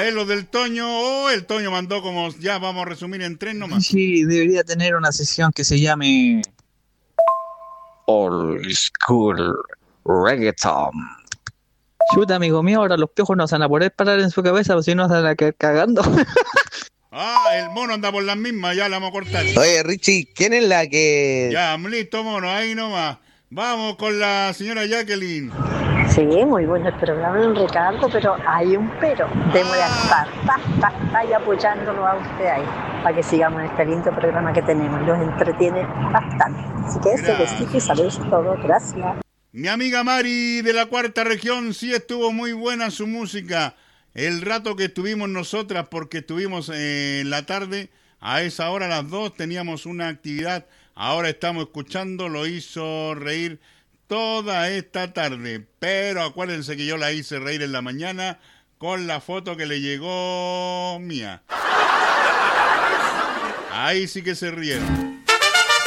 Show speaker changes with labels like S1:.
S1: ver, lo del Toño. Oh, el Toño mandó como, ya vamos a resumir en 3 nomás.
S2: Sí, debería tener una sesión que se llame Old School Reggaeton. Chuta, amigo mío, ahora los piojos no se van a poder parar en su cabeza, pues si no se van a quedar cagando.
S1: Ah, el mono anda por las mismas, ya la vamos a cortar.
S3: Oye, Richie, ¿quién es la que...?
S1: Ya, listo, mono, ahí nomás. Vamos con la señora Jacqueline.
S4: Sí, muy bueno el programa, don Ricardo, pero hay un pero. Debo de estar y apoyándolo a usted ahí, para que sigamos en este lindo programa que tenemos. Los entretiene bastante. Así que este besito y saludos a todos. Gracias.
S1: Mi amiga Mari de la cuarta región, sí estuvo muy buena su música. El rato que estuvimos nosotras, porque estuvimos en la tarde, a esa hora, a las 2, teníamos una actividad. Ahora estamos escuchando, lo hizo reír toda esta tarde. Pero acuérdense que yo la hice reír en la mañana con la foto que le llegó mía. Ahí sí que se rieron.